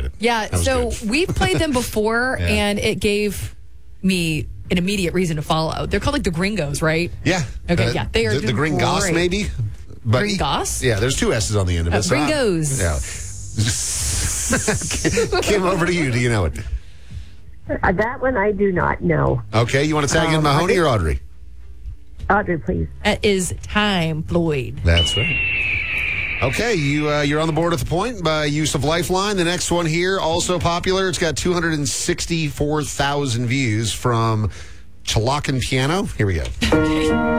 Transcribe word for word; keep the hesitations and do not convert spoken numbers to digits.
it. Yeah, so good. we've played them before, Yeah. and it gave me an immediate reason to follow. They're called like the Gringos, right? Yeah. Okay, Uh, yeah. They are the, the Gringos, great. maybe. But Gringos? Yeah, there's two S's on the end of it. Uh, so I- Gringos. Yeah. Kim, over to you. Do you know it? Uh, that one I do not know. Okay, you want to tag in Um, Mahoney or Audrey? Audrey, please. That is Time Floyd. That's right. Okay, you, uh, you're on the board with a point by use of Lifeline. The next one here, also popular. It's got two hundred sixty-four thousand views from Chalakan Piano. Here we go.